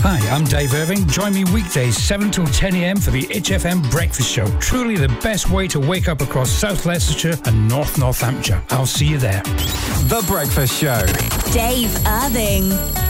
Hi, I'm Dave Irving. Join me weekdays 7 till 10 a.m. for the Itch FM Breakfast Show. Truly the best way to wake up across South Leicestershire and North Northamptonshire. I'll see you there. The Breakfast Show. Dave Irving.